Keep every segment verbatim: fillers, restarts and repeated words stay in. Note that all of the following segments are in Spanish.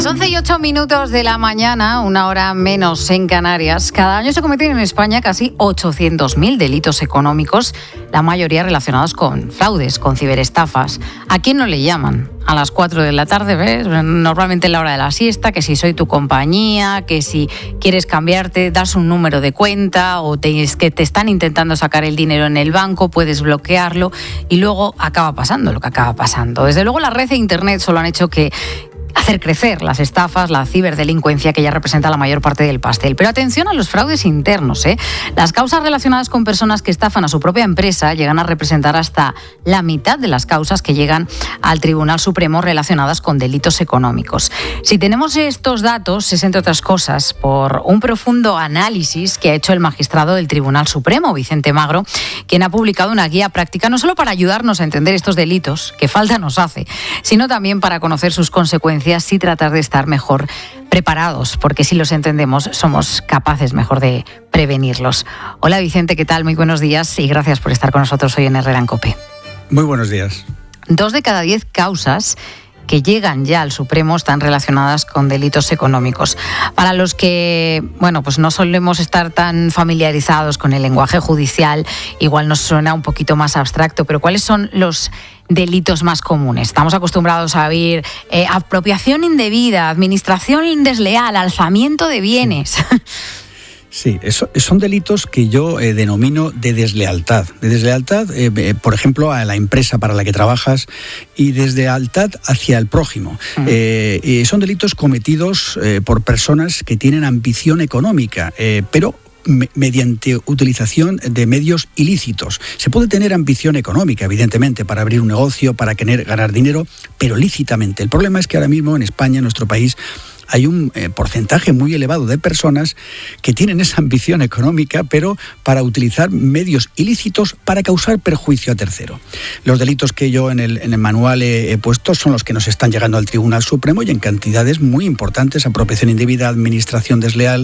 once y ocho minutos de la mañana, una hora menos en Canarias. Cada año se cometen en España casi ochocientos mil delitos económicos, la mayoría relacionados con fraudes, con ciberestafas. ¿A quién no le llaman? A las cuatro de la tarde, ¿ves? Normalmente en la hora de la siesta, que si soy tu compañía, que si quieres cambiarte, das un número de cuenta o te, es que te están intentando sacar el dinero en el banco, puedes bloquearlo y luego acaba pasando lo que acaba pasando. Desde luego la red e Internet solo han hecho que hacer crecer las estafas, la ciberdelincuencia que ya representa la mayor parte del pastel. Pero atención a los fraudes internos, ¿eh? Las causas relacionadas con personas que estafan a su propia empresa llegan a representar hasta la mitad de las causas que llegan al Tribunal Supremo relacionadas con delitos económicos. Si tenemos estos datos, es entre otras cosas por un profundo análisis que ha hecho el magistrado del Tribunal Supremo, Vicente Magro, quien ha publicado una guía práctica no solo para ayudarnos a entender estos delitos, que falta nos hace, sino también para conocer sus consecuencias y tratar de estar mejor preparados, porque si los entendemos somos capaces mejor de prevenirlos. Hola Vicente, ¿qué tal? Muy buenos días y gracias por estar con nosotros hoy en Herrera en COPE. Muy buenos días. Dos de cada diez causas que llegan ya al Supremo están relacionadas con delitos económicos. Para los que, bueno, pues no solemos estar tan familiarizados con el lenguaje judicial, igual nos suena un poquito más abstracto, pero ¿cuáles son los delitos más comunes? Estamos acostumbrados a oír eh, apropiación indebida, administración desleal, alzamiento de bienes. Sí, eso, son delitos que yo eh, denomino de deslealtad. De deslealtad, eh, eh, por ejemplo, a la empresa para la que trabajas y deslealtad hacia el prójimo. Uh-huh. Eh, eh, son delitos cometidos eh, por personas que tienen ambición económica, eh, pero mediante utilización de medios ilícitos. Se puede tener ambición económica, evidentemente, para abrir un negocio, para querer ganar dinero, pero lícitamente. El problema es que ahora mismo en España, en nuestro país, hay un eh, porcentaje muy elevado de personas que tienen esa ambición económica, pero para utilizar medios ilícitos para causar perjuicio a tercero. Los delitos que yo en el, en el manual he, he puesto son los que nos están llegando al Tribunal Supremo y en cantidades muy importantes: apropiación indebida, administración desleal,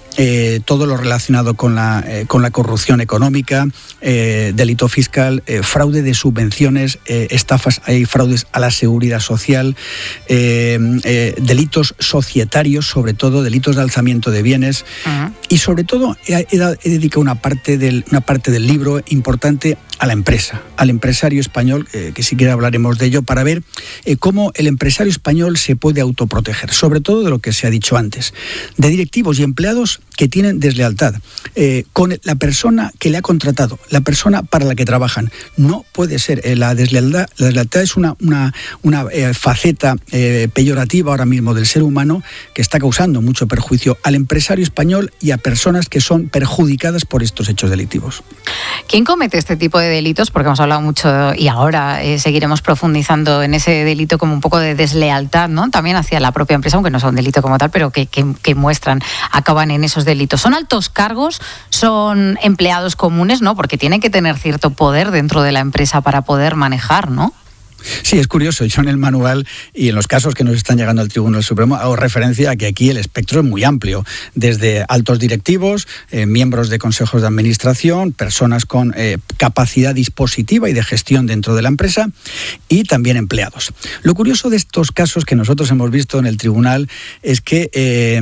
Eh, todo lo relacionado con la, eh, con la corrupción económica, eh, delito fiscal, eh, fraude de subvenciones, eh, estafas, hay fraudes a la seguridad social, eh, eh, delitos societarios, sobre todo delitos de alzamiento de bienes. Uh-huh. Y sobre todo he, he, he dedicado una parte, del, una parte del libro importante a la empresa, al empresario español, eh, que si quiere hablaremos de ello, para ver eh, cómo el empresario español se puede autoproteger, sobre todo de lo que se ha dicho antes, de directivos y empleados que tienen deslealtad eh, con la persona que le ha contratado, la persona para la que trabajan. No puede ser. Eh, la deslealtad, la deslealtad es una, una, una eh, faceta eh, peyorativa ahora mismo del ser humano que está causando mucho perjuicio al empresario español y a personas que son perjudicadas por estos hechos delictivos. ¿Quién comete este tipo de delitos? Porque hemos hablado mucho y ahora eh, seguiremos profundizando en ese delito como un poco de deslealtad, ¿no? También hacia la propia empresa, aunque no sea un delito como tal, pero que, que, que muestran, acaban en esos delitos. ¿Son altos cargos? ¿Son empleados comunes? ¿No? Porque tienen que tener cierto poder dentro de la empresa para poder manejar, ¿no? Sí, es curioso. Yo en el manual y en los casos que nos están llegando al Tribunal Supremo hago referencia a que aquí el espectro es muy amplio, desde altos directivos, eh, miembros de consejos de administración, personas con eh, capacidad dispositiva y de gestión dentro de la empresa y también empleados. Lo curioso de estos casos que nosotros hemos visto en el tribunal es que eh,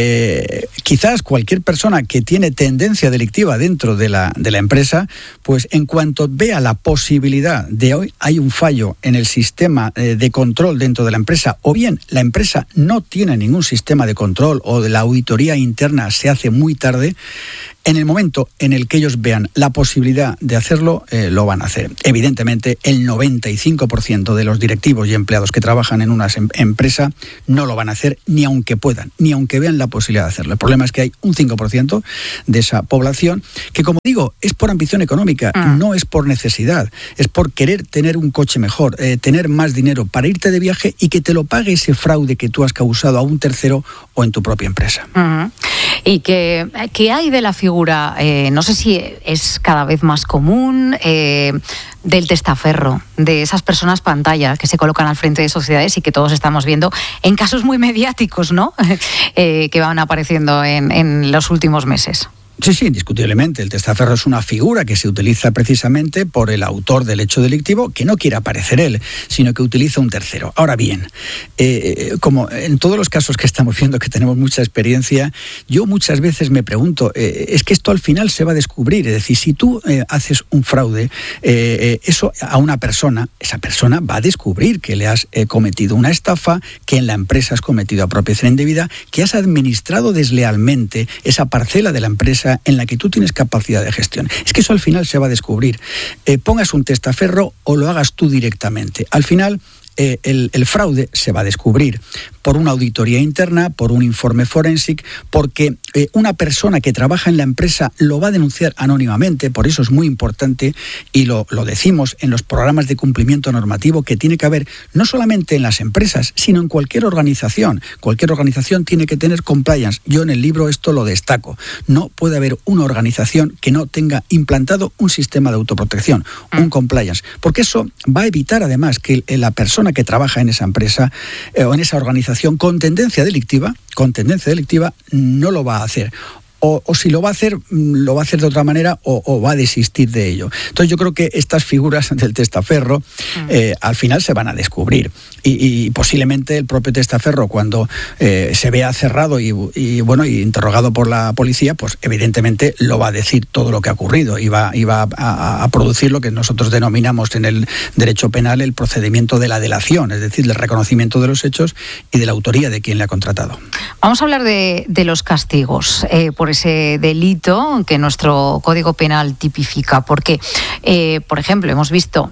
eh, quizás cualquier persona que tiene tendencia delictiva dentro de la, de la empresa, pues en cuanto vea la posibilidad de hoy hay un fallo en el sistema de control dentro de la empresa, o bien la empresa no tiene ningún sistema de control o de la auditoría interna se hace muy tarde, en el momento en el que ellos vean la posibilidad de hacerlo, eh, lo van a hacer. Evidentemente, el noventa y cinco por ciento de los directivos y empleados que trabajan en una em- empresa no lo van a hacer ni aunque puedan, ni aunque vean la posibilidad de hacerlo. El problema es que hay un cinco por ciento de esa población que, como digo, es por ambición económica, ah. no es por necesidad, es por querer tener un coche mejor, eh, tener más dinero para irte de viaje y que te lo pague ese fraude que tú has causado a un tercero o en tu propia empresa. Uh-huh. ¿Y qué, qué hay de la figura, eh, no sé si es cada vez más común, eh, del testaferro, de esas personas pantalla que se colocan al frente de sociedades y que todos estamos viendo en casos muy mediáticos, ¿no? eh, que van apareciendo en, en los últimos meses? Sí, sí, indiscutiblemente. El testaferro es una figura que se utiliza precisamente por el autor del hecho delictivo, que no quiere aparecer él, sino que utiliza un tercero. Ahora bien, eh, como en todos los casos que estamos viendo, que tenemos mucha experiencia, yo muchas veces me pregunto, eh, es que esto al final se va a descubrir. Es decir, si tú eh, haces un fraude, eh, eh, eso a una persona, esa persona va a descubrir que le has eh, cometido una estafa, que en la empresa has cometido apropiación indebida, que has administrado deslealmente esa parcela de la empresa en la que tú tienes capacidad de gestión. Es que eso al final se va a descubrir. Eh, pongas un testaferro o lo hagas tú directamente. Al final, eh, el, el fraude se va a descubrir por una auditoría interna, por un informe forensic, porque eh, una persona que trabaja en la empresa lo va a denunciar anónimamente. Por eso es muy importante, y lo, lo decimos en los programas de cumplimiento normativo, que tiene que haber no solamente en las empresas, sino en cualquier organización. Cualquier organización tiene que tener compliance. Yo en el libro esto lo destaco. No puede haber una organización que no tenga implantado un sistema de autoprotección, un compliance, porque eso va a evitar además que la persona que trabaja en esa empresa eh, o en esa organización con tendencia delictiva, con tendencia delictiva, no lo va a hacer. O, o si lo va a hacer, lo va a hacer de otra manera o, o va a desistir de ello. Entonces yo creo que estas figuras del testaferro eh, al final se van a descubrir. Y, y posiblemente el propio testaferro, cuando eh, se vea cerrado y, y bueno y interrogado por la policía, pues evidentemente lo va a decir todo lo que ha ocurrido y va, y va a, a, a producir lo que nosotros denominamos en el derecho penal el procedimiento de la delación, es decir, del reconocimiento de los hechos y de la autoría de quien le ha contratado. Vamos a hablar de, de los castigos eh, por ese delito que nuestro Código Penal tipifica, porque, eh, por ejemplo, hemos visto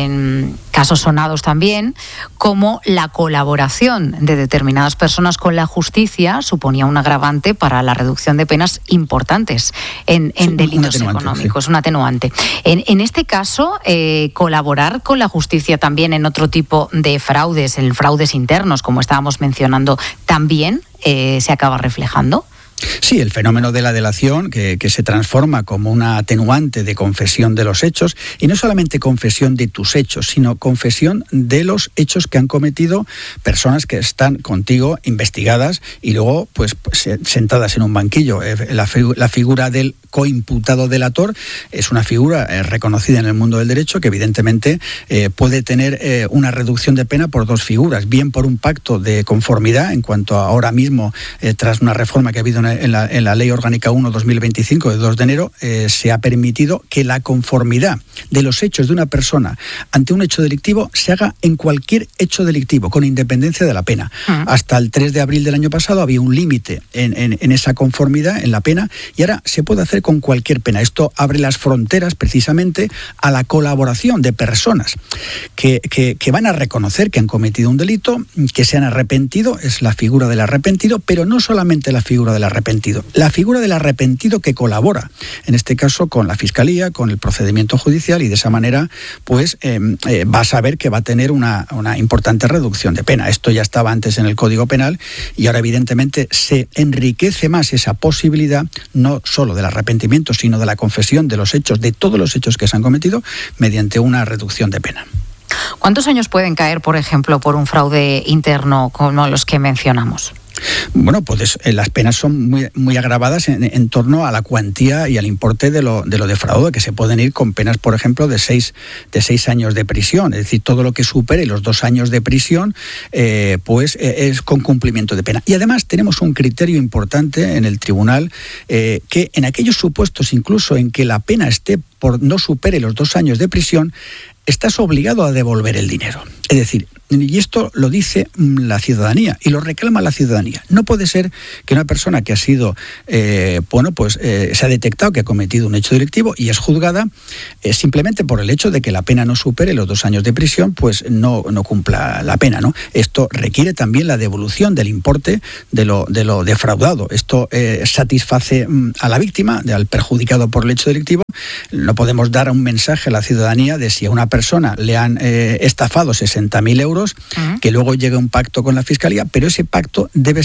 en casos sonados también cómo la colaboración de determinadas personas con la justicia suponía un agravante para la reducción de penas importantes en, en sí, delitos económicos, sí. Un atenuante. En, en este caso, eh, colaborar con la justicia también en otro tipo de fraudes, en fraudes internos, como estábamos mencionando, también eh, se acaba reflejando. Sí, el fenómeno de la delación, que, que se transforma como una atenuante de confesión de los hechos, y no solamente confesión de tus hechos, sino confesión de los hechos que han cometido personas que están contigo investigadas y luego pues sentadas en un banquillo. La, la figura del coimputado delator es una figura eh, reconocida en el mundo del derecho, que evidentemente eh, puede tener eh, una reducción de pena por dos figuras, bien por un pacto de conformidad, en cuanto a ahora mismo, eh, tras una reforma que ha habido en En la, en la Ley Orgánica uno barra dos mil veinticinco de dos de enero, eh, se ha permitido que la conformidad de los hechos de una persona ante un hecho delictivo se haga en cualquier hecho delictivo, con independencia de la pena. Uh-huh. Hasta el tres de abril del año pasado había un límite en, en, en esa conformidad, en la pena, y ahora se puede hacer con cualquier pena. Esto abre las fronteras precisamente a la colaboración de personas que, que, que van a reconocer que han cometido un delito, que se han arrepentido, es la figura del arrepentido, pero no solamente la figura del arrepentido, la figura del arrepentido que colabora, en este caso con la Fiscalía, con el procedimiento judicial, y de esa manera pues eh, eh, va a saber que va a tener una, una importante reducción de pena. Esto ya estaba antes en el Código Penal y ahora evidentemente se enriquece más esa posibilidad, no solo del arrepentimiento, sino de la confesión de los hechos, de todos los hechos que se han cometido, mediante una reducción de pena. ¿Cuántos años pueden caer, por ejemplo, por un fraude interno como los que mencionamos? Bueno, pues eh, las penas son muy, muy agravadas en, en torno a la cuantía y al importe de lo, de lo defraudado, que se pueden ir con penas, por ejemplo, de seis, de seis años de prisión. Es decir, todo lo que supere los dos años de prisión, eh, pues eh, es con cumplimiento de pena. Y además tenemos un criterio importante en el tribunal, eh, que en aquellos supuestos, incluso en que la pena esté por no supere los dos años de prisión, estás obligado a devolver el dinero. Es decir, y esto lo dice la ciudadanía y lo reclama la ciudadanía. No puede ser que una persona que ha sido, eh, bueno, pues eh, se ha detectado que ha cometido un hecho delictivo y es juzgada, eh, simplemente por el hecho de que la pena no supere los dos años de prisión, pues no, no cumpla la pena, ¿no? Esto requiere también la devolución del importe de lo, de lo defraudado. Esto eh, satisface a la víctima, al perjudicado por el hecho delictivo. No podemos dar un mensaje a la ciudadanía de si a una persona le han eh, estafado sesenta mil euros, uh-huh. que luego llegue un pacto con la Fiscalía, pero ese pacto debe ser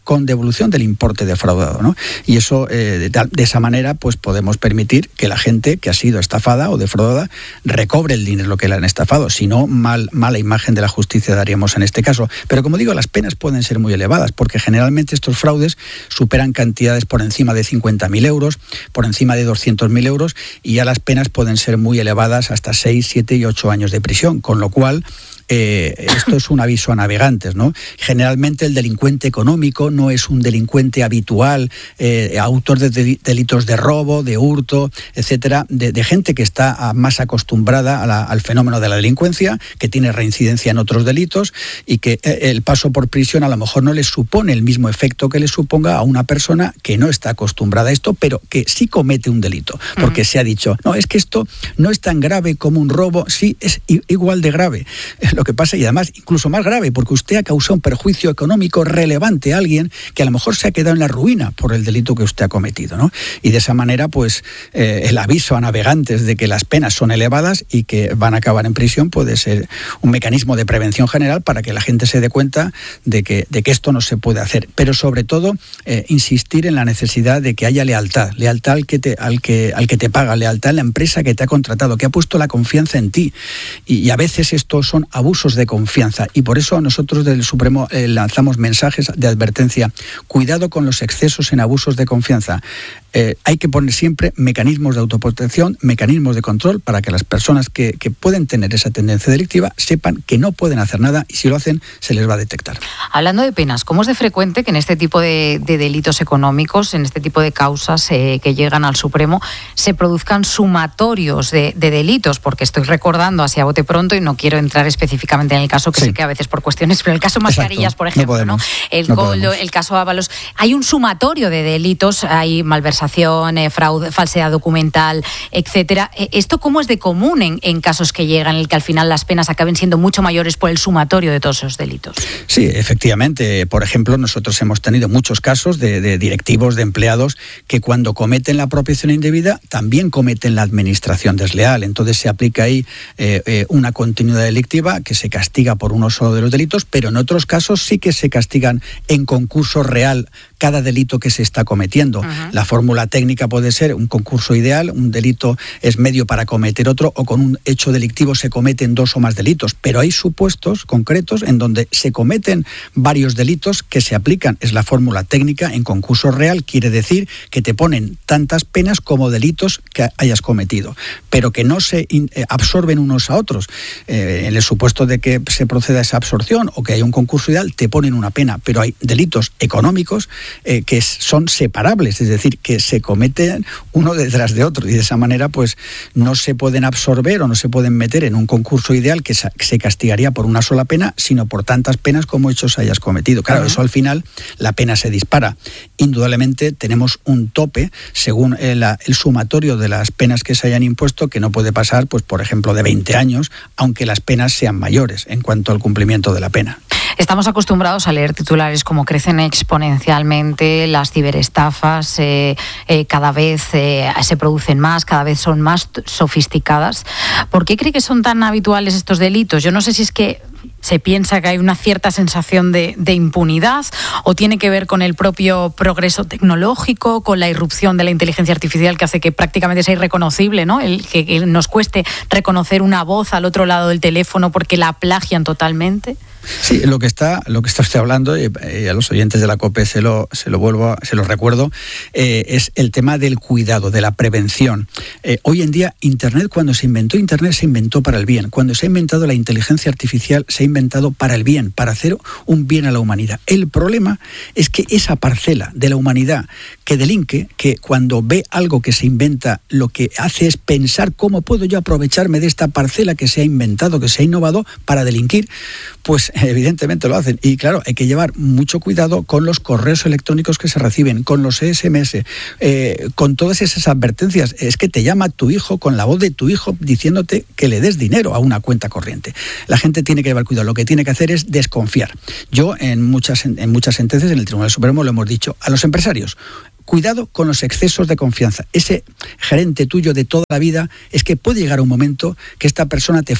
con devolución del importe defraudado, ¿no? Y eso, eh, de, de esa manera, pues podemos permitir que la gente que ha sido estafada o defraudada recobre el dinero que le han estafado. Si no, mal, mala imagen de la justicia daríamos en este caso. Pero como digo, las penas pueden ser muy elevadas, porque generalmente estos fraudes superan cantidades por encima de cincuenta mil euros, por encima de doscientos mil euros, y ya las penas pueden ser muy elevadas, hasta seis, siete y ocho años de prisión, con lo cual Eh, esto es un aviso a navegantes, ¿no? Generalmente el delincuente económico no es un delincuente habitual, eh, autor de delitos de robo, de hurto, etcétera, de, de gente que está más acostumbrada a la, al fenómeno de la delincuencia, que tiene reincidencia en otros delitos y que el paso por prisión a lo mejor no les supone el mismo efecto que le suponga a una persona que no está acostumbrada a esto, pero que sí comete un delito, porque uh-huh. se ha dicho, no, es que esto no es tan grave como un robo, sí, es igual de grave. Lo que pasa, y además incluso más grave, porque usted ha causado un perjuicio económico relevante a alguien que a lo mejor se ha quedado en la ruina por el delito que usted ha cometido, ¿no? Y de esa manera, pues, eh, el aviso a navegantes de que las penas son elevadas y que van a acabar en prisión puede ser un mecanismo de prevención general para que la gente se dé cuenta de que, de que esto no se puede hacer. Pero sobre todo, eh, insistir en la necesidad de que haya lealtad, lealtad al que te, al que, al que te paga, lealtad en la empresa que te ha contratado, que ha puesto la confianza en ti. Y, y a veces estos son abusos de confianza, y por eso nosotros del Supremo eh, lanzamos mensajes de advertencia. Cuidado con los excesos en abusos de confianza. Eh, hay que poner siempre mecanismos de autoprotección, mecanismos de control para que las personas que, que pueden tener esa tendencia delictiva sepan que no pueden hacer nada, y si lo hacen se les va a detectar. Hablando de penas, ¿cómo es de frecuente que en este tipo de, de delitos económicos, en este tipo de causas eh, que llegan al Supremo, se produzcan sumatorios de, de delitos? Porque estoy recordando así a bote pronto, y no quiero entrar específicamente en el caso, que sí. sé que a veces por cuestiones, pero el caso Mascarillas, Exacto. por ejemplo, no podemos, ¿no? el no Coldo, el caso Ábalos, hay un sumatorio de delitos, hay malversación, Eh, fraude, falsedad documental, etcétera. ¿Esto cómo es de común en, en casos que llegan, en el que al final las penas acaben siendo mucho mayores por el sumatorio de todos esos delitos? Sí, efectivamente. Por ejemplo, nosotros hemos tenido muchos casos de, de directivos, de empleados, que cuando cometen la apropiación indebida también cometen la administración desleal. Entonces se aplica ahí eh, eh, una continuidad delictiva que se castiga por uno solo de los delitos, pero en otros casos sí que se castigan en concurso real cada delito que se está cometiendo. Uh-huh. La fórmula técnica puede ser un concurso ideal, un delito es medio para cometer otro, o con un hecho delictivo se cometen dos o más delitos, pero hay supuestos concretos en donde se cometen varios delitos que se aplican. Es la fórmula técnica en concurso real, quiere decir que te ponen tantas penas como delitos que hayas cometido, pero que no se in, eh, absorben unos a otros. Eh, en el supuesto de que se proceda a esa absorción o que haya un concurso ideal, te ponen una pena, pero hay delitos económicos Eh, que son separables, es decir, que se cometen uno detrás de otro, y de esa manera pues no se pueden absorber o no se pueden meter en un concurso ideal que se castigaría por una sola pena, sino por tantas penas como hechos hayas cometido. Claro, uh-huh. eso al final la pena se dispara. Indudablemente tenemos un tope según el, el sumatorio de las penas que se hayan impuesto, que no puede pasar, pues por ejemplo, de veinte años, aunque las penas sean mayores en cuanto al cumplimiento de la pena. Estamos acostumbrados a leer titulares como crecen exponencialmente las ciberestafas, eh, eh, cada vez eh, se producen más, cada vez son más sofisticadas. ¿Por qué cree que son tan habituales estos delitos? Yo no sé si es que se piensa que hay una cierta sensación de, de impunidad, o tiene que ver con el propio progreso tecnológico, con la irrupción de la inteligencia artificial, que hace que prácticamente sea irreconocible, ¿no? El que, que nos cueste reconocer una voz al otro lado del teléfono porque la plagian totalmente. Sí, lo que está, lo que está usted hablando, y a los oyentes de la COPE se lo, se lo vuelvo, a, se lo recuerdo, eh, es el tema del cuidado, de la prevención. Eh, hoy en día, Internet, cuando se inventó Internet, se inventó para el bien. Cuando se ha inventado la inteligencia artificial, se ha inventado para el bien, para hacer un bien a la humanidad. El problema es que esa parcela de la humanidad que delinque, que cuando ve algo que se inventa, lo que hace es pensar cómo puedo yo aprovecharme de esta parcela que se ha inventado, que se ha innovado para delinquir, pues evidentemente lo hacen. Y claro, hay que llevar mucho cuidado con los correos electrónicos que se reciben, con los ese eme ese, eh, con todas esas advertencias. Es que te llama tu hijo con la voz de tu hijo diciéndote que le des dinero a una cuenta corriente. La gente tiene que llevar cuidado. Lo que tiene que hacer es desconfiar. Yo en muchas, en muchas sentencias en el Tribunal Supremo lo hemos dicho a los empresarios. Cuidado con los excesos de confianza. Ese gerente tuyo de toda la vida, es que puede llegar un momento que esta persona te falle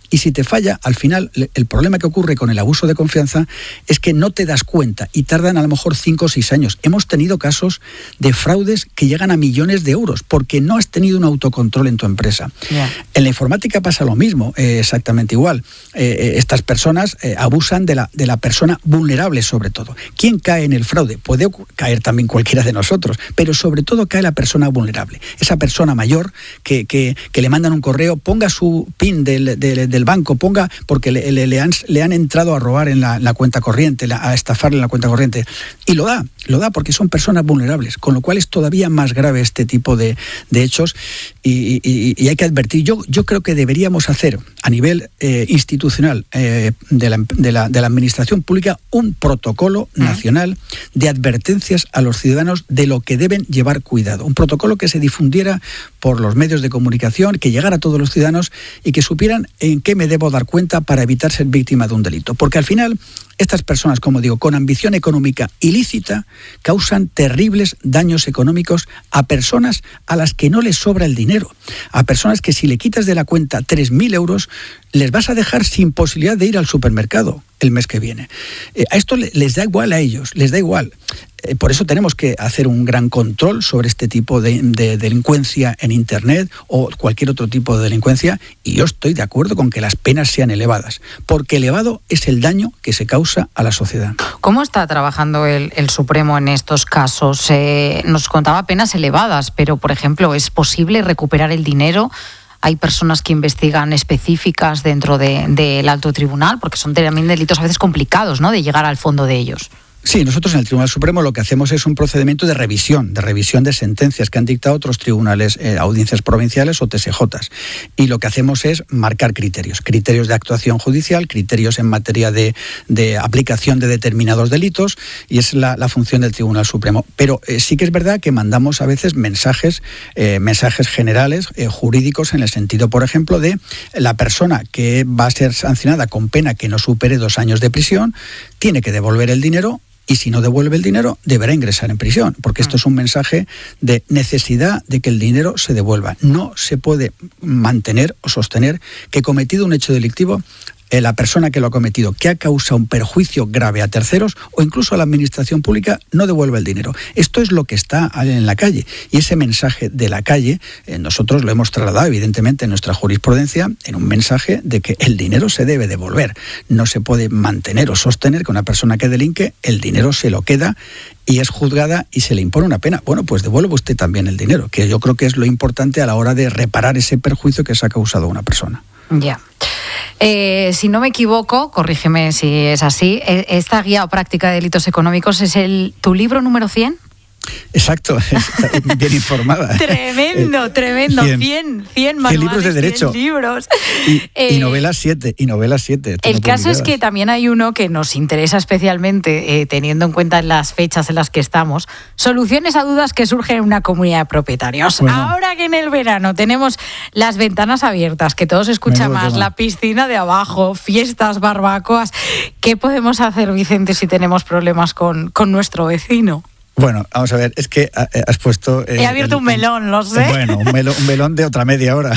Y si te falla, al final, el problema que ocurre con el abuso de confianza es que no te das cuenta y tardan a lo mejor cinco o seis años. Hemos tenido casos de fraudes que llegan a millones de euros porque no has tenido un autocontrol en tu empresa. Yeah. En la informática pasa lo mismo, eh, exactamente igual. Eh, estas personas eh, abusan de la, de la persona vulnerable sobre todo. ¿Quién cae en el fraude? Puede caer también cualquiera de nosotros, pero sobre todo cae la persona vulnerable. Esa persona mayor que, que, que le mandan un correo, ponga su PIN del, del, del banco, ponga, porque le, le, le, han, le han entrado a robar en la, la cuenta corriente, la, a estafarle en la cuenta corriente. Y lo da, lo da porque son personas vulnerables, con lo cual es todavía más grave este tipo de, de hechos y, y, y hay que advertir. Yo, yo creo que deberíamos hacer a nivel eh, institucional eh, de, la, de, la, de la administración pública un protocolo nacional de advertencias a los ciudadanos de lo que deben llevar cuidado. Un protocolo que se difundiera por los medios de comunicación, que llegara a todos los ciudadanos y que supieran en qué me debo dar cuenta para evitar ser víctima de un delito. Porque al final, estas personas, como digo, con ambición económica ilícita, causan terribles daños económicos a personas a las que no les sobra el dinero. A personas que si le quitas de la cuenta tres mil euros, les vas a dejar sin posibilidad de ir al supermercado el mes que viene. Eh, a esto les da igual a ellos, les da igual. Eh, por eso tenemos que hacer un gran control sobre este tipo de, de delincuencia en Internet o cualquier otro tipo de delincuencia, y yo estoy de acuerdo con que las penas sean elevadas, porque elevado es el daño que se causa a la sociedad. ¿Cómo está trabajando el, el Supremo en estos casos? Eh, nos contaba penas elevadas, pero, por ejemplo, ¿es posible recuperar el dinero? Hay personas que investigan específicas dentro del de, de alto tribunal, porque son también delitos a veces complicados, ¿no?, de llegar al fondo de ellos. Sí, nosotros en el Tribunal Supremo lo que hacemos es un procedimiento de revisión, de revisión de sentencias que han dictado otros tribunales, eh, audiencias provinciales o T S Js. Y lo que hacemos es marcar criterios, criterios de actuación judicial, criterios en materia de, de aplicación de determinados delitos, y es la, la función del Tribunal Supremo. Pero eh, sí que es verdad que mandamos a veces mensajes, eh, mensajes generales, eh, jurídicos, en el sentido, por ejemplo, de la persona que va a ser sancionada con pena que no supere dos años de prisión, tiene que devolver el dinero. Y si no devuelve el dinero, deberá ingresar en prisión, porque esto es un mensaje de necesidad de que el dinero se devuelva. No se puede mantener o sostener que, cometido un hecho delictivo, eh, la persona que lo ha cometido, que ha causado un perjuicio grave a terceros o incluso a la administración pública, no devuelve el dinero. Esto es lo que está en la calle. Y ese mensaje de la calle, eh, nosotros lo hemos trasladado, evidentemente, en nuestra jurisprudencia, en un mensaje de que el dinero se debe devolver. No se puede mantener o sostener que una persona que delinque, el dinero se lo queda y es juzgada y se le impone una pena. Bueno, pues devuelve usted también el dinero, que yo creo que es lo importante a la hora de reparar ese perjuicio que se ha causado a una persona. Ya. Eh, si no me equivoco, corrígeme si es así, esta guía o práctica de delitos económicos es el tu libro número cien. Exacto, bien informada. Tremendo, eh, tremendo. cien, cien manuales, libros de derecho. cien libros. Y, eh, y novelas siete, y novelas siete. El caso es que también hay uno que nos interesa especialmente, eh, teniendo en cuenta las fechas en las que estamos, soluciones a dudas que surgen en una comunidad de propietarios. Bueno. Ahora que en el verano tenemos las ventanas abiertas, que todo se escucha Menudo más, tema. La piscina de abajo, fiestas, barbacoas, ¿qué podemos hacer, Vicente, si tenemos problemas con, con nuestro vecino? Bueno, vamos a ver, es que has puesto... Eh, He abierto el, un melón, lo sé. Bueno, un melón, un melón de otra media hora.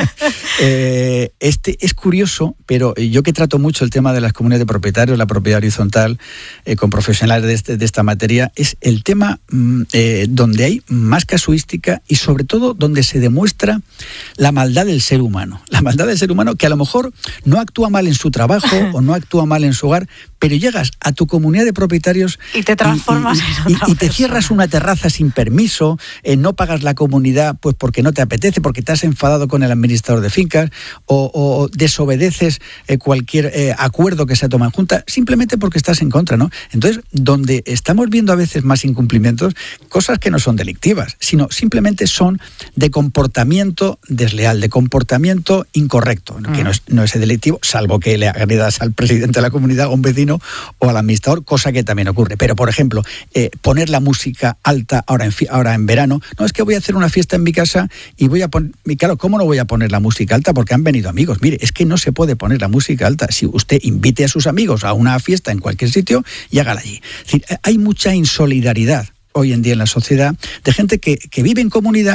eh, este es curioso, pero yo que trato mucho el tema de las comunidades de propietarios, la propiedad horizontal, eh, con profesionales de, este, de esta materia, es el tema mm, eh, donde hay más casuística y sobre todo donde se demuestra la maldad del ser humano. La maldad del ser humano que a lo mejor no actúa mal en su trabajo o no actúa mal en su hogar, pero llegas a tu comunidad de propietarios y te transformas y, y, en otra y, y te cierras una terraza sin permiso, eh, no pagas la comunidad pues porque no te apetece, porque te has enfadado con el administrador de fincas o, o desobedeces eh, cualquier eh, acuerdo que se toma en junta, simplemente porque estás en contra, ¿no? Entonces, donde estamos viendo a veces más incumplimientos, cosas que no son delictivas, sino simplemente son de comportamiento desleal, de comportamiento incorrecto, ¿no? Mm. Que no es, no es delictivo, salvo que le agredas al presidente de la comunidad o a un vecino o al administrador, cosa que también ocurre. Pero, por ejemplo, eh, poner la música alta ahora en, ahora en verano, no, es que voy a hacer una fiesta en mi casa y voy a poner, claro, ¿cómo no voy a poner la música alta? Porque han venido amigos. Mire, es que no se puede poner la música alta. Si usted invite a sus amigos a una fiesta en cualquier sitio y hágala allí. Es decir, hay mucha insolidaridad hoy en día en la sociedad de gente que, que vive en comunidad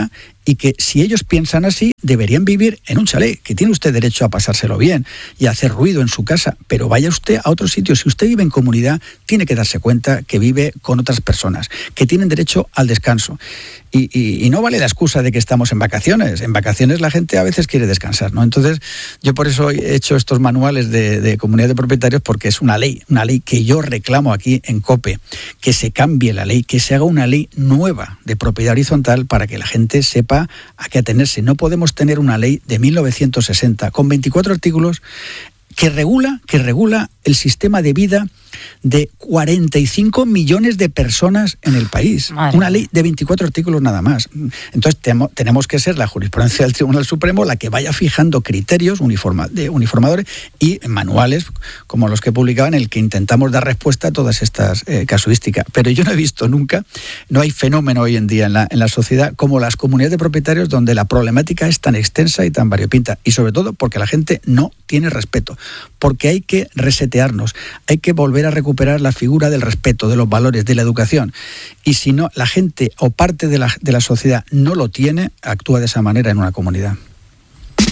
y que si ellos piensan así, deberían vivir en un chalet, que tiene usted derecho a pasárselo bien y a hacer ruido en su casa, pero vaya usted a otro sitio. Si usted vive en comunidad, tiene que darse cuenta que vive con otras personas, que tienen derecho al descanso. Y, y, y no vale la excusa de que estamos en vacaciones. En vacaciones la gente a veces quiere descansar, ¿no? Entonces, yo por eso he hecho estos manuales de, de comunidad de propietarios, porque es una ley, una ley que yo reclamo aquí en COPE, que se cambie la ley, que se haga una ley nueva de propiedad horizontal para que la gente sepa a qué atenerse. No podemos tener una ley de mil novecientos sesenta con veinticuatro artículos que regula, que regula el sistema de vida de cuarenta y cinco millones de personas en el país. Madre. Una ley de veinticuatro artículos nada más. Entonces tenemos, tenemos que ser la jurisprudencia del Tribunal Supremo la que vaya fijando criterios uniforma, de uniformadores y manuales como los que publicaban, en el que intentamos dar respuesta a todas estas eh, casuísticas. Pero yo no he visto nunca, no hay fenómeno hoy en día en la, en la sociedad como las comunidades de propietarios, donde la problemática es tan extensa y tan variopinta, y sobre todo porque la gente no tiene respeto, porque hay que resetearnos, hay que volver a recuperar la figura del respeto, de los valores, de la educación. Y si no, la gente o parte de la, de la sociedad no lo tiene, actúa de esa manera en una comunidad.